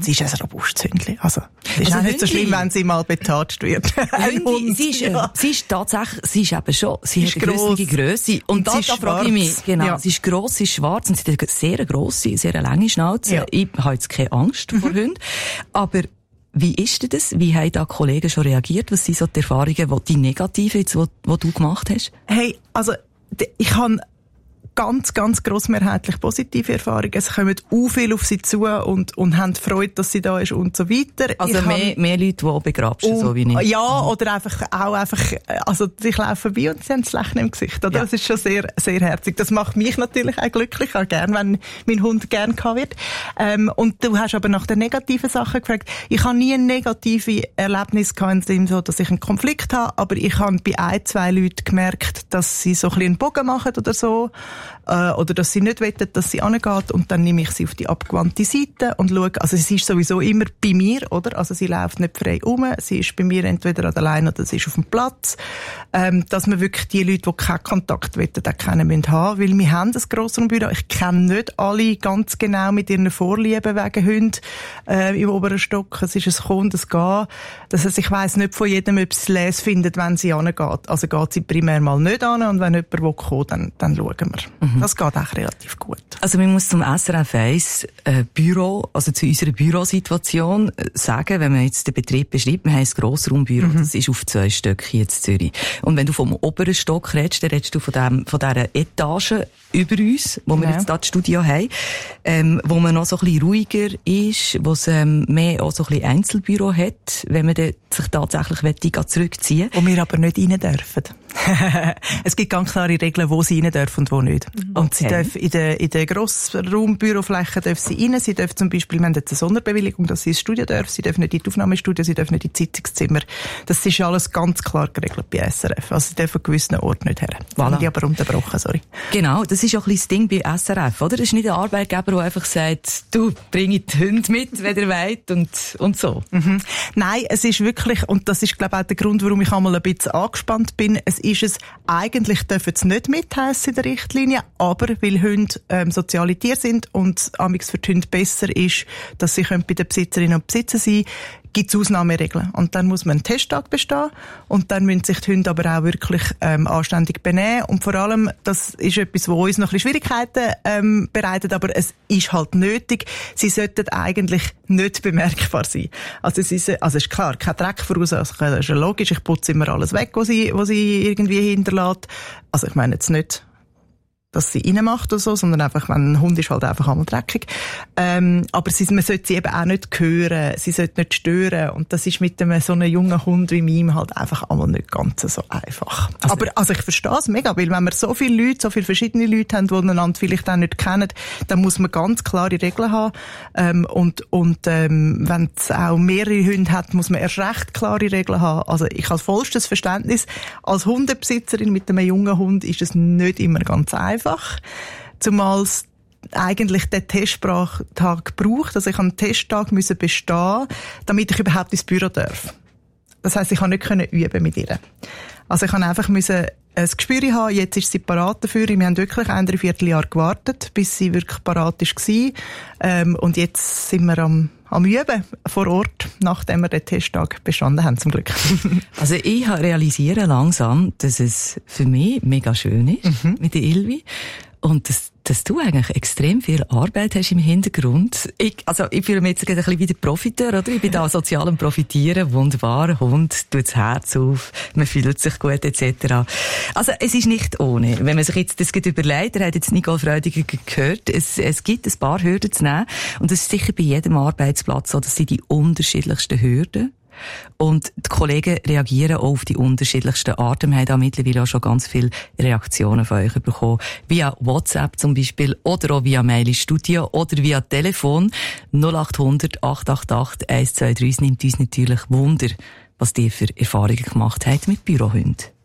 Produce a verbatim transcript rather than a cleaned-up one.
Und sie ist ein robustes Hündchen. Also, es ist also auch nicht so schlimm, wenn sie mal betatscht wird. Ein Hund. Sie ist, ja. sie ist tatsächlich, sie ist eben schon, sie, sie hat eine grosse Grösse. Und, und da, da frage ich mich, genau, ja. sie ist gross, sie ist schwarz und sie hat eine sehr grosse, sehr lange Schnauze. Ja. Ich habe jetzt keine Angst vor Hunden. Aber wie ist denn das? Wie haben da Kollegen schon reagiert? Was sind so die Erfahrungen, die, die negativen, die, die du gemacht hast? Hey, also, ich habe ganz, ganz grossmehrheitlich positive Erfahrungen. Es kommen auch viel auf sie zu und, und haben Freude, dass sie da ist und so weiter. Also ich mehr, mehr Leute, die begrabst, um, so wie ich. Ja, oder einfach auch einfach, also ich laufe vorbei und sie haben das Lächeln im Gesicht. Oder? Ja. Das ist schon sehr, sehr herzig. Das macht mich natürlich auch glücklich, auch gern, wenn mein Hund gern gehabt wird. Ähm, und du hast aber nach den negativen Sachen gefragt. Ich habe nie ein negatives Erlebnis gehabt, in dem so, dass ich einen Konflikt habe, aber ich habe bei ein, zwei Leuten gemerkt, dass sie so ein bisschen einen Bogen machen oder so. Oder dass sie nicht wollen, dass sie angeht und dann nehme ich sie auf die abgewandte Seite und schaue, also sie ist sowieso immer bei mir, oder? Also sie läuft nicht frei um, sie ist bei mir entweder an der Leine oder sie ist auf dem Platz, ähm, dass man wirklich die Leute, die keinen Kontakt wollen, auch kennen müssen haben, weil wir haben ein Grossraumbüro, ich kenne nicht alle ganz genau mit ihren Vorlieben wegen Hunden äh, im oberen Stock, es ist ein Kommen, das Gehen, das heißt, ich weiss nicht von jedem, ob sie es les findet, wenn sie angeht, also geht sie primär mal nicht an und wenn jemand will kommen, dann, dann schauen wir. Mhm. Das geht auch relativ gut. Also man muss zum S R F eins äh, Büro, also zu unserer Bürosituation äh, sagen, wenn man jetzt den Betrieb beschreibt, wir haben ein Grossraumbüro, mhm. das ist auf zwei Stöcke hier in Zürich. Und wenn du vom oberen Stock redest, dann redest du von, dem, von dieser Etage über uns, wo wir ja. jetzt da das Studio haben, ähm, wo man noch so ein bisschen ruhiger ist, wo es ähm, mehr auch so ein bisschen Einzelbüro hat, wenn man dann sich tatsächlich möchte, zurückziehen will. Wo wir aber nicht rein dürfen. Es gibt ganz klare Regeln, wo sie rein dürfen und wo nicht. Mhm. Und sie dürfen in der, in der Grossraumbürofläche dürfen sie rein. Sie dürfen zum Beispiel, wir haben jetzt eine Sonderbewilligung, dass sie ins Studio dürfen. Sie dürfen nicht in die Aufnahmestudio, sie dürfen nicht in die Sitzungszimmer. Das ist alles ganz klar geregelt bei S R F. Also sie dürfen an gewissen Orten nicht her. Voilà. Haben die aber unterbrochen, sorry. Genau, das ist auch ein bisschen das Ding bei S R F, oder? Das ist nicht ein Arbeitgeber, der einfach sagt, du, bring die Hunde mit, wenn ihr wollt und, und so. Mhm. Nein, es ist wirklich, und das ist, glaube ich, auch der Grund, warum ich einmal ein bisschen angespannt bin, es ist es, eigentlich dürfen sie nicht mitheissen in der Richtlinie, aber weil Hunde ähm, soziale Tiere sind und amigs für die Hunde besser ist, dass sie können bei den Besitzerinnen und Besitzern sein, gibt es Ausnahmeregeln. Und dann muss man einen Testtag bestehen und dann müssen sich die Hunde aber auch wirklich ähm, anständig benehmen. Und vor allem, das ist etwas, wo uns noch ein bisschen Schwierigkeiten ähm, bereitet, aber es ist halt nötig. Sie sollten eigentlich nicht bemerkbar sein. Also es ist, also es ist klar, kein Dreck verursachen, das ist ja logisch. Ich putze immer alles weg, was sie, was sie irgendwie hinterlässt. Also ich meine jetzt nicht, dass sie reinmacht oder so, sondern einfach, wenn ein Hund ist, halt einfach einmal dreckig. Ähm, aber sie, man sollte sie eben auch nicht hören, sie sollte nicht stören. Und das ist mit einem so einem jungen Hund wie meinem halt einfach einmal nicht ganz so einfach. Also, aber also ich verstehe es mega, weil wenn wir so viele Leute, so viele verschiedene Leute haben, die einander vielleicht auch nicht kennen, dann muss man ganz klare Regeln haben. Ähm, und und ähm, wenn es auch mehrere Hunde hat, muss man erst recht klare Regeln haben. Also ich habe vollstes Verständnis. Als Hundebesitzerin mit einem jungen Hund ist es nicht immer ganz einfach. Einfach, zumal es eigentlich den Testsprachtag braucht. Also ich habe einen Testtag müssen bestehen, damit ich überhaupt ins Büro darf. Das heisst, ich konnte nicht üben mit ihr. Also ich habe einfach müssen ein Gespür haben, jetzt ist sie parat dafür. Wir haben wirklich ein Dreivierteljahr gewartet, bis sie wirklich parat war. Ähm, und jetzt sind wir am, am Üben vor Ort, nachdem wir den Testtag bestanden haben, zum Glück. Also ich realisiere langsam, dass es für mich mega schön ist, mhm. mit der Ilvi. Und dass, dass du eigentlich extrem viel Arbeit hast im Hintergrund. Ich, also, ich fühle mich jetzt ein bisschen wie der Profiteur, oder? Ich bin da sozial am Profitieren. Wunderbar. Hund tut das Herz auf. Man fühlt sich gut, et cetera. Also, es ist nicht ohne. Wenn man sich jetzt das überlegt, er hat jetzt Nicole Freudiger gehört, es, es gibt ein paar Hürden zu nehmen. Und das ist sicher bei jedem Arbeitsplatz so. Das sind die unterschiedlichsten Hürden. Und die Kollegen reagieren auch auf die unterschiedlichsten Arten. Wir haben da mittlerweile auch schon ganz viele Reaktionen von euch bekommen. Via WhatsApp zum Beispiel oder auch via Mail ins Studio oder via Telefon null acht hundert acht acht acht eins zwei drei. Es nimmt uns natürlich Wunder, was ihr für Erfahrungen gemacht habt mit Bürohunden.